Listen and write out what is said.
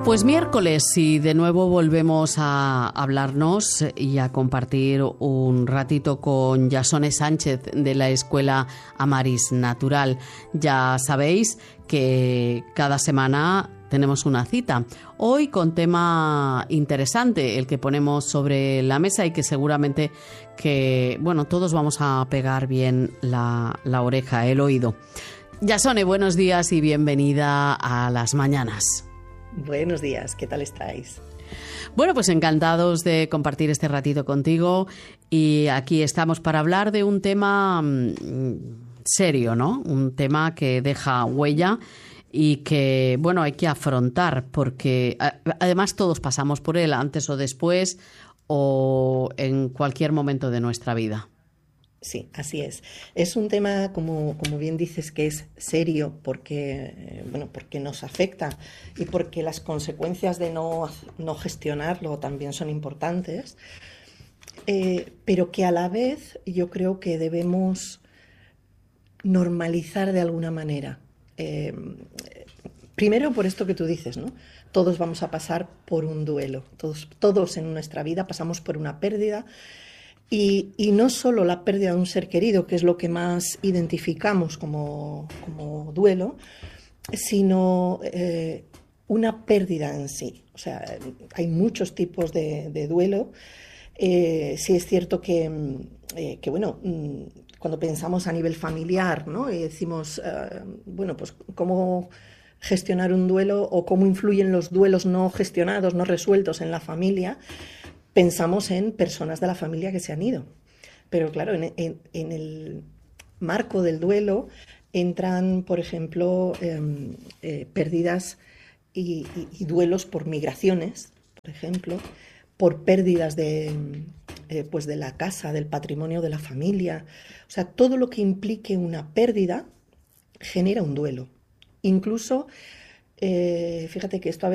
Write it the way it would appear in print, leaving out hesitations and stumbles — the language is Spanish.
Pues miércoles y de nuevo volvemos a hablarnos y a compartir un ratito con Yasone Sánchez de la Escuela Amaris Natural. Ya sabéis que cada semana tenemos una cita. Hoy con tema interesante, el que ponemos sobre la mesa y que seguramente que, todos vamos a pegar bien la oreja, el oído. Yasone, buenos días y bienvenida a Las Mañanas. Buenos días, ¿qué tal estáis? Bueno, pues encantados de compartir este ratito contigo y aquí estamos para hablar de un tema serio, ¿no? Un tema que deja huella y que, hay que afrontar porque además todos pasamos por él antes o después o en cualquier momento de nuestra vida. Sí, así es. Es un tema, como bien dices, que es serio porque nos afecta y porque las consecuencias de no gestionarlo también son importantes, pero que a la vez yo creo que debemos normalizar de alguna manera. Primero por esto que tú dices, ¿no? Todos vamos a pasar por un duelo, todos en nuestra vida pasamos por una pérdida. Y no solo la pérdida de un ser querido, que es lo que más identificamos como duelo, sino una pérdida en sí. O sea, hay muchos tipos de duelo. Sí es cierto que cuando pensamos a nivel familiar, ¿no? Y decimos, pues cómo gestionar un duelo o cómo influyen los duelos no gestionados, no resueltos en la familia, pensamos en personas de la familia que se han ido. Pero claro, en el marco del duelo entran, por ejemplo, pérdidas y duelos por migraciones, por ejemplo, por pérdidas de la casa, del patrimonio de la familia. O sea, todo lo que implique una pérdida genera un duelo. Incluso, fíjate que esto a veces